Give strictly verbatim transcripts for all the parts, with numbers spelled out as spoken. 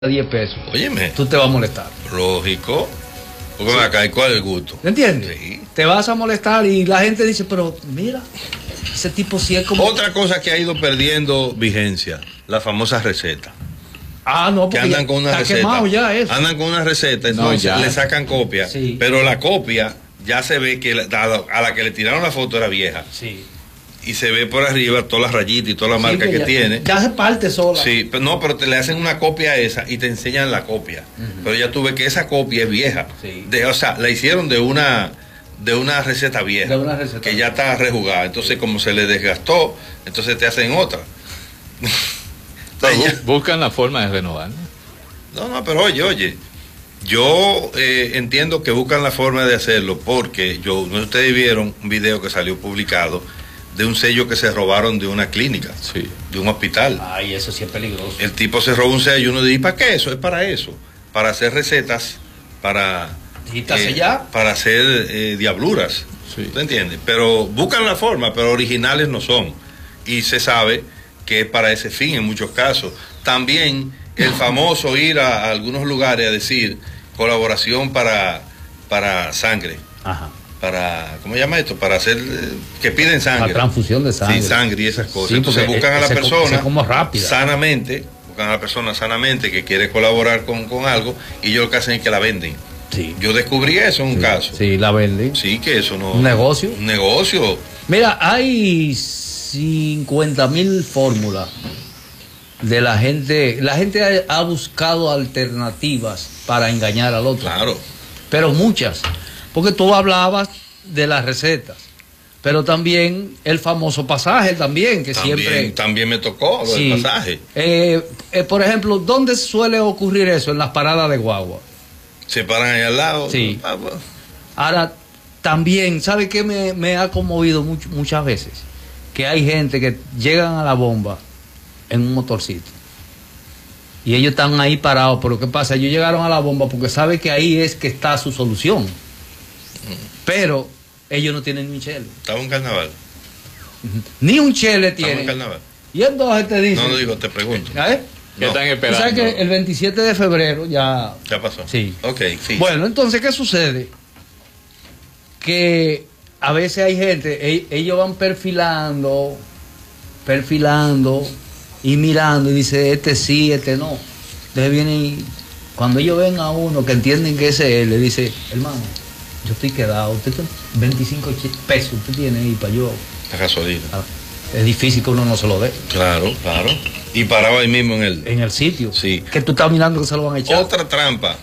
diez pesos. Óyeme. Tú te vas a molestar. Lógico. Porque Sí. acá, ¿y cuál es el gusto? ¿Me entiendes? Sí. Te vas a molestar y la gente dice, pero mira, ese tipo sí es como... Otra cosa que ha ido perdiendo vigencia, la famosa receta. Ah, no, Que porque andan ya con una está receta. quemado ya eso. Andan con una receta, entonces No, ya. le sacan copia. Sí. Pero la copia ya se ve que la- a la, a la que le tiraron la foto era vieja. Sí. Y se ve por arriba todas las rayitas y toda la Sí, marca que, ya, tiene. Ya se parte sola. Sí, pero no, pero te le hacen una copia a esa y te enseñan la copia. Ujú. Pero ya tuve que esa copia es vieja. Sí. De, o sea, la hicieron de una de una receta vieja. De una receta que ya está rejugada. Entonces, como se le desgastó, entonces te hacen otra. Pero Entonces, ya- bu- buscan la forma de renovar. no, no, pero oye, oye. Yo eh, entiendo que buscan la forma de hacerlo porque yo, no sé si ustedes vieron un video que salió publicado de un sello que se robaron de una clínica, Sí. de un hospital. Ay, eso sí es peligroso. El tipo se robó un sello y uno dice, ¿y para qué eso? Es para eso, para hacer recetas, para, Quítase ya. para hacer eh, diabluras, Sí. ¿tú entiendes? Pero buscan la forma, pero originales no son. Y se sabe que es para ese fin en muchos casos. También el famoso ir a, a algunos lugares a decir colaboración para, para sangre. Ajá. Para, ¿cómo se llama esto? Para hacer, eh, que piden sangre. La transfusión de sangre. Sí, sangre y esas cosas. Sí, Entonces porque buscan a la ese- persona ese como rápida. sanamente, buscan a la persona sanamente que quiere colaborar con, con algo y ellos lo que hacen es que la venden. Sí. Yo descubrí eso en un caso. Sí, la venden. Sí, que eso no... Un negocio. Un negocio. Mira, hay cincuenta mil fórmulas de la gente. La gente ha, ha buscado alternativas para engañar al otro. Claro. Pero muchas. Porque tú hablabas de las recetas. Pero también el famoso pasaje también, que También, siempre... también me tocó lo Sí. del pasaje. Eh, eh, por ejemplo, ¿dónde suele ocurrir eso? En las paradas de guagua. Se paran ahí al lado. Sí. Ah, bueno. Ahora, también, ¿sabe qué me, me ha conmovido mucho, muchas veces? Que hay gente que llegan a la bomba en un motorcito. Y ellos están ahí parados. Pero ¿qué pasa? Ellos llegaron a la bomba porque saben que ahí es que está su solución. Pero ellos no tienen ni chele. Estaba un carnaval. Ni un chele Estaba un tienen. carnaval. Y entonces te dicen... No lo digo, te pregunto. ¿eh? ¿Qué No. están Tú esperando? sabes que el veintisiete de febrero ya... Ya pasó. Sí. Ok, sí. Bueno, entonces, ¿qué sucede? Que a veces hay gente, e- ellos van perfilando, perfilando y mirando y dice, este sí, este no. Entonces vienen y cuando ellos ven a uno que entienden que ese es él, le dice, hermano, yo estoy quedado, usted tiene veinticinco chi- pesos, usted tiene ahí para yo. La gasolina. Ah, Es difícil que uno no se lo dé Claro, claro. Y paraba ahí mismo en el... en el sitio. Sí. Que tú estás mirando que se lo van a echar. Otra trampa,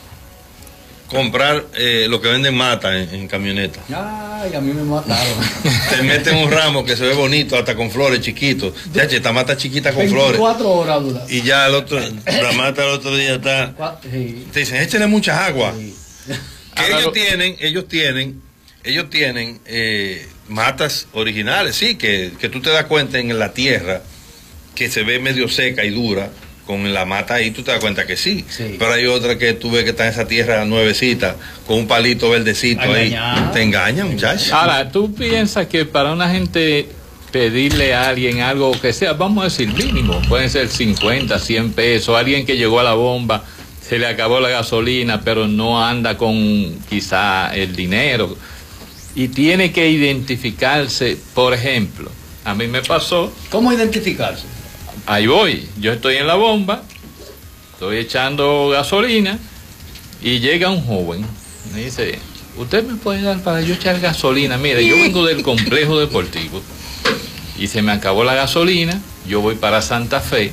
comprar eh, lo que venden mata en, en camioneta. Ay, a mí me mataron. Te meten un ramo que se ve bonito, hasta con flores chiquitos. Ya, che, esta mata chiquita con flores. veinticuatro horas dura. Y ya el otro, la mata el otro día está. Cua- sí. Te dicen, échale mucha agua. Sí. Que Ahora ellos lo- tienen, ellos tienen, ellos tienen eh, matas originales, sí, que, que tú te das cuenta en la tierra que se ve medio seca y dura. Con la mata ahí tú te das cuenta que sí. Sí. Pero hay otra que tú ves que está en esa tierra nuevecita, con un palito verdecito Engañar. ahí. Te engañan, muchachos. Ahora, ¿tú piensas que para una gente pedirle a alguien algo que sea, vamos a decir mínimo, pueden ser cincuenta, cien pesos, alguien que llegó a la bomba, se le acabó la gasolina, pero no anda con quizá el dinero y tiene que identificarse, por ejemplo, a mí me pasó, ¿Cómo identificarse? ahí voy, yo estoy en la bomba, estoy echando gasolina y llega un joven, me dice, ¿usted me puede dar para yo echar gasolina? Mire, yo vengo del complejo deportivo y se me acabó la gasolina, yo voy para Santa Fe,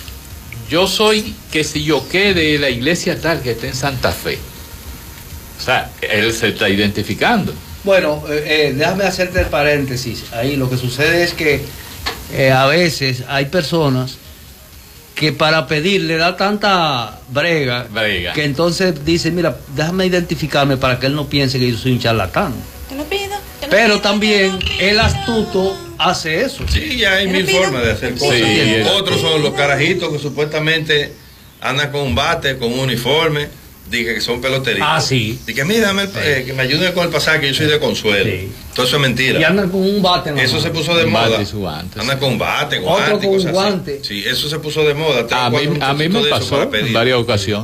yo soy que si yo quede de la iglesia tal que está en Santa Fe. O sea, él se está identificando. Bueno, eh, eh, déjame hacerte el paréntesis. Ahí lo que sucede es que eh, a veces hay personas que para pedir le da tanta brega, Brega. que entonces dicen, mira, déjame identificarme para que él no piense que yo soy un charlatán. Te lo pido. te lo Pero pido, también te lo pido. el astuto hace eso. Sí, ya hay Pero mil pido- formas de hacer cosas. Sí, el- Otros son los carajitos que supuestamente andan con un bate, con un uniforme, Dije que son peloteristas. Ah, sí. Dije, mira, dame el- eh, que me ayuden con el pasaje, que yo soy de Consuelo. Sí. Todo eso es mentira. Y andan con un bate en la Eso mano. se puso de Un moda. bate y su guante, Anda sí. con bate, guante, Otro con cosas un guante. así. Sí, eso se puso de moda. Tres o A cuatro mí, a mí muchachitos me de esos pasó para en pedir. varias ocasiones.